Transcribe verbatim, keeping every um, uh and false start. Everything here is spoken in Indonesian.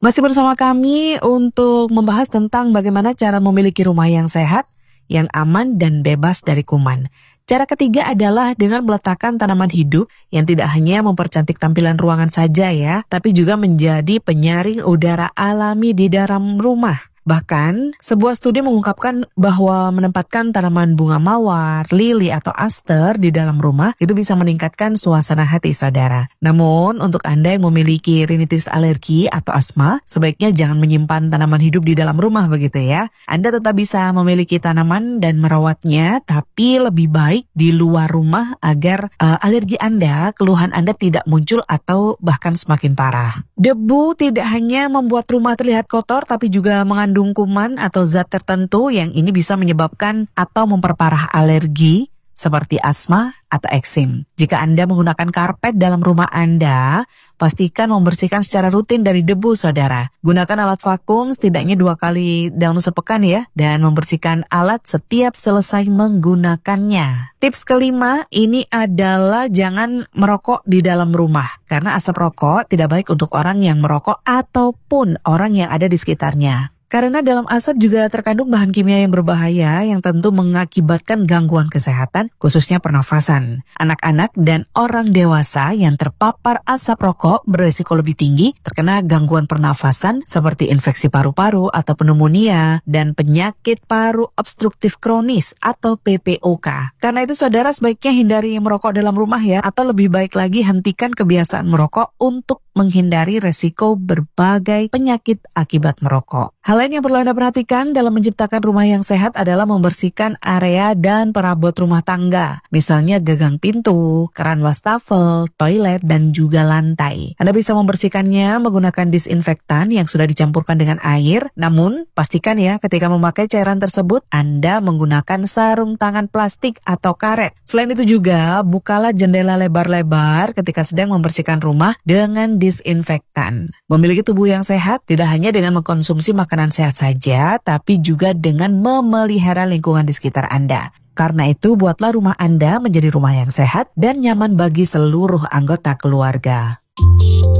Masih bersama kami untuk membahas tentang bagaimana cara memiliki rumah yang sehat, yang aman dan bebas dari kuman. Cara ketiga adalah dengan meletakkan tanaman hidup yang tidak hanya mempercantik tampilan ruangan saja ya, tapi juga menjadi penyaring udara alami di dalam rumah. Bahkan, sebuah studi mengungkapkan bahwa menempatkan tanaman bunga mawar, lili, atau aster di dalam rumah itu bisa meningkatkan suasana hati saudara. Namun, untuk Anda yang memiliki rinitis alergi atau asma, sebaiknya jangan menyimpan tanaman hidup di dalam rumah begitu ya. Anda tetap bisa memiliki tanaman dan merawatnya, tapi lebih baik di luar rumah agar uh, alergi Anda, keluhan Anda tidak muncul atau bahkan semakin parah. Debu tidak hanya membuat rumah terlihat kotor, tapi juga mengandung kuman atau zat tertentu yang ini bisa menyebabkan atau memperparah alergi seperti asma atau eksim. Jika Anda menggunakan karpet dalam rumah Anda, pastikan membersihkan secara rutin dari debu, saudara. Gunakan alat vakum setidaknya dua kali dalam sepekan ya, dan membersihkan alat setiap selesai menggunakannya. Tips kelima ini adalah jangan merokok di dalam rumah, karena asap rokok tidak baik untuk orang yang merokok ataupun orang yang ada di sekitarnya. Karena dalam asap juga terkandung bahan kimia yang berbahaya yang tentu mengakibatkan gangguan kesehatan, khususnya pernafasan. Anak-anak dan orang dewasa yang terpapar asap rokok berisiko lebih tinggi terkena gangguan pernafasan seperti infeksi paru-paru atau pneumonia dan penyakit paru obstruktif kronis atau P P O K. Karena itu saudara sebaiknya hindari merokok dalam rumah ya, atau lebih baik lagi hentikan kebiasaan merokok untuk menghindari resiko berbagai penyakit akibat merokok. Hal lain yang perlu Anda perhatikan dalam menciptakan rumah yang sehat adalah membersihkan area dan perabot rumah tangga. Misalnya gagang pintu, keran wastafel, toilet, dan juga lantai. Anda bisa membersihkannya menggunakan disinfektan yang sudah dicampurkan dengan air. Namun, pastikan ya ketika memakai cairan tersebut, Anda menggunakan sarung tangan plastik atau karet. Selain itu juga, bukalah jendela lebar-lebar ketika sedang membersihkan rumah dengan disinfektan. Memiliki tubuh yang sehat tidak hanya dengan mengkonsumsi makanan sehat saja, tapi juga dengan memelihara lingkungan di sekitar Anda. Karena itu, buatlah rumah Anda menjadi rumah yang sehat dan nyaman bagi seluruh anggota keluarga.